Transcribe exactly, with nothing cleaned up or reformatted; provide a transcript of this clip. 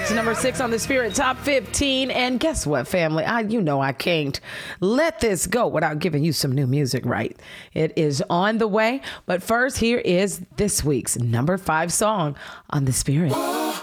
back to number six on the Spirit Top fifteen. And guess what, family? I, you know I can't let this go without giving you some new music, right? It is on the way. But first, here is this week's number five song on the Spirit.